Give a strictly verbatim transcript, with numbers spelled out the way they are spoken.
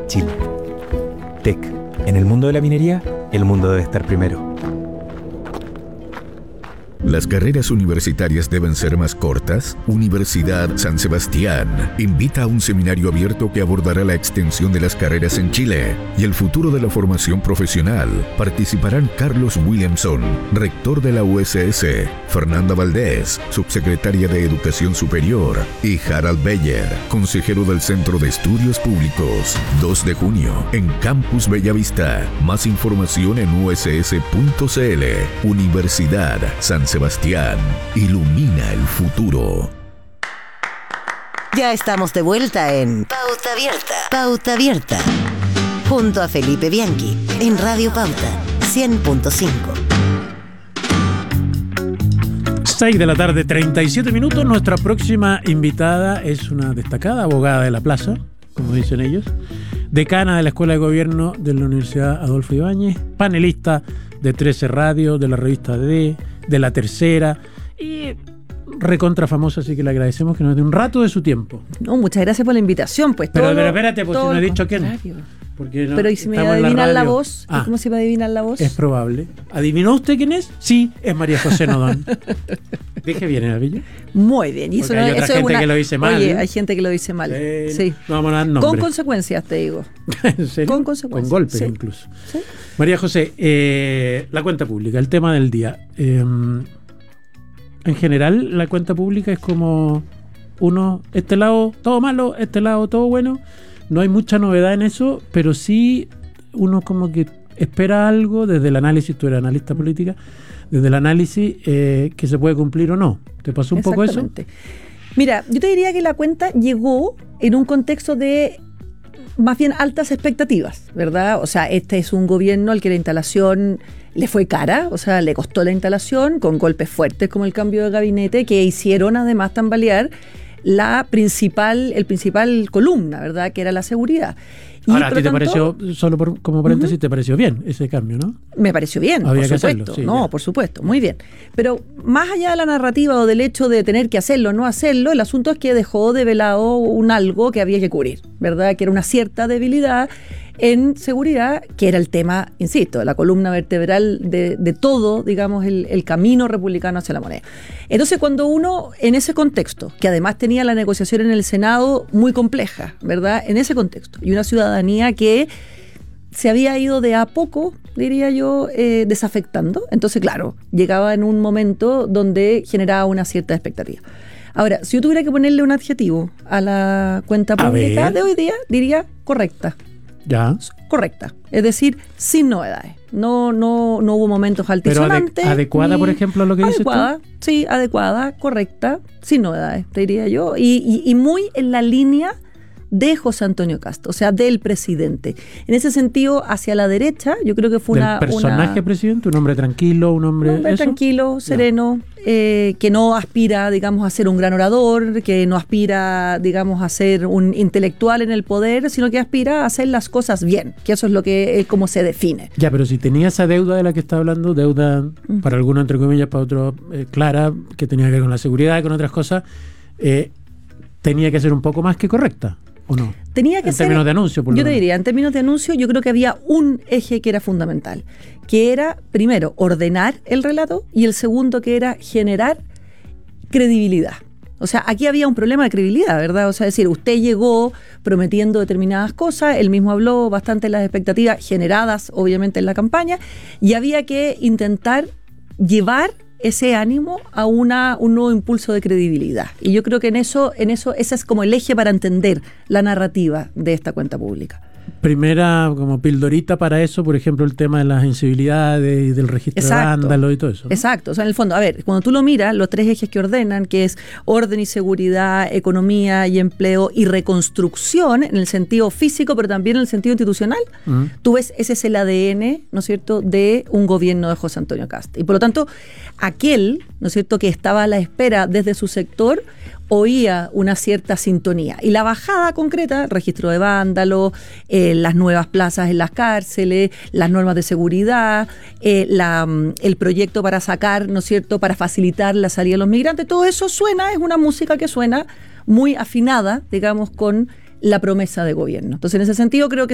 Chile. T E C. En el mundo de la minería, el mundo debe estar primero. ¿Las carreras universitarias deben ser más cortas? Universidad San Sebastián invita a un seminario abierto que abordará la extensión de las carreras en Chile y el futuro de la formación profesional. Participarán Carlos Williamson, rector de la U S S, Fernanda Valdés, subsecretaria de Educación Superior, y Harald Beyer, consejero del Centro de Estudios Públicos. dos de junio, en Campus Bellavista. Más información en u s s punto c l. Universidad San Sebastián. Sebastián, ilumina el futuro. Ya estamos de vuelta en Pauta Abierta. Pauta Abierta. Junto a Felipe Bianchi, en Radio Pauta, cien punto cinco. seis de la tarde, treinta y siete minutos. Nuestra próxima invitada es una destacada abogada de la plaza, como dicen ellos, decana de la Escuela de Gobierno de la Universidad Adolfo Ibáñez, panelista de trece Radio, de la revista D, de La Tercera, y recontra famosa, así que le agradecemos que nos dé un rato de su tiempo. No, muchas gracias por la invitación. Pues pero, todo, pero espérate, pues si no he dicho quién. Porque no, pero ¿y si me adivinan la, la voz? Ah, ¿cómo se va a adivinar la voz? Es probable. ¿Adivinó usted quién es? Sí, es María José Nodón. Dije bien, ¿eh, Villa? Muy bien. Y eso hay no, otra eso gente es una, que lo dice mal. Oye, ¿eh? hay gente que lo dice mal. Eh, sí. No vamos a dar nombre. Con consecuencias, te digo. ¿En serio? Con consecuencias. Con golpes, sí. incluso. ¿Sí? María José, eh, la cuenta pública, el tema del día. Eh, en general, la cuenta pública es como uno, este lado todo malo, este lado todo bueno. No hay mucha novedad en eso, pero sí uno como que espera algo desde el análisis. Tú eres analista política, desde el análisis eh, que se puede cumplir o no. ¿Te pasó un poco eso? Mira, yo te diría que la cuenta llegó en un contexto de más bien altas expectativas, ¿verdad? O sea, este es un gobierno al que la instalación le fue cara, o sea, le costó la instalación con golpes fuertes como el cambio de gabinete que hicieron además tambalear la principal, el principal columna, ¿verdad? Que era la seguridad. Y ahora, ¿a ti te tanto, pareció, solo por, como paréntesis, uh-huh. te pareció bien ese cambio, no? Me pareció bien, Había por que supuesto. Hacerlo, sí, no, ya. por supuesto, muy bien. Pero más allá de la narrativa o del hecho de tener que hacerlo o no hacerlo, el asunto es que dejó de velado un algo que había que cubrir, ¿verdad? Que era una cierta debilidad en seguridad, que era el tema, insisto, la columna vertebral de, de todo, digamos, el, el camino republicano hacia la moneda. Entonces, cuando uno, en ese contexto, que además tenía la negociación en el Senado muy compleja, ¿verdad? En ese contexto, y una ciudadanía que se había ido de a poco, diría yo, eh, desafectando. Entonces, claro, llegaba en un momento donde generaba una cierta expectativa. Ahora, si yo tuviera que ponerle un adjetivo a la cuenta pública de hoy día, diría correcta. Ya. Correcta. Es decir, sin novedades. No, no, no hubo momentos altisonantes. Pero ade- adecuada, por ejemplo, a lo que adecuada, dices tú. Sí, adecuada, correcta, sin novedades, te diría yo. Y, y, y muy en la línea de José Antonio Cast, o sea, del presidente. En ese sentido, hacia la derecha, yo creo que fue una... ¿Del personaje una, presidente? ¿Un hombre tranquilo? ¿Un hombre, un hombre eso? tranquilo, sereno, eh, que no aspira, digamos, a ser un gran orador, que no aspira, digamos, a ser un intelectual en el poder, sino que aspira a hacer las cosas bien, que eso es lo que es como se define. Ya, pero si tenía esa deuda de la que está hablando, deuda mm. para algunos, entre comillas, para otros, eh, clara, que tenía que ver con la seguridad y con otras cosas, eh, tenía que ser un poco más que correcta. ¿O no? Tenía que en ser, términos de anuncio, por lo yo te menos. diría, en términos de anuncio, yo creo que había un eje que era fundamental, que era, primero, ordenar el relato, y el segundo, que era generar credibilidad. O sea, aquí había un problema de credibilidad, ¿verdad? O sea, es decir, usted llegó prometiendo determinadas cosas, él mismo habló bastante de las expectativas generadas, obviamente, en la campaña, y había que intentar llevar ese ánimo a una, un nuevo impulso de credibilidad. Y yo creo que en eso, en eso, ese es como el eje para entender la narrativa de esta cuenta pública. Primera como pildorita para eso, por ejemplo, el tema de las incivilidades y del registro Exacto, de vándalos y todo eso, ¿no? Exacto, o sea, en el fondo, a ver, cuando tú lo miras, los tres ejes que ordenan, que es orden y seguridad, economía y empleo y reconstrucción, en el sentido físico, pero también en el sentido institucional, uh-huh. tú ves, ese es el A D N, ¿no es cierto?, de un gobierno de José Antonio Cast. Y por lo tanto, aquel, ¿no es cierto?, que estaba a la espera desde su sector, oía una cierta sintonía. Y la bajada concreta, registro de vándalos, eh, las nuevas plazas en las cárceles, las normas de seguridad, eh, la, el proyecto para sacar, ¿no es cierto?, para facilitar la salida de los migrantes, todo eso suena, es una música que suena muy afinada, digamos, con la promesa de gobierno. Entonces, en ese sentido, creo que